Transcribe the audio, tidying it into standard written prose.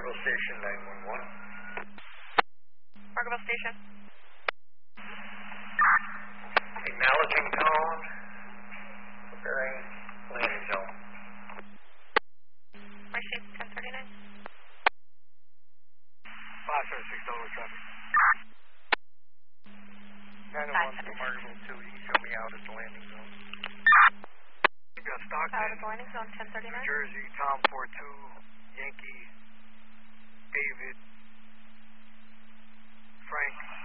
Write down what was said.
Margaret Station 911. Margaret Station. Acknowledging tone. Preparing landing zone. Mercy 1039. 576 over traffic. 911 to Margaret 2. You can show me out at the landing zone. You got Stockton. Out at the landing zone 1039. New Jersey, Tom 42, Yankee, David, Frank.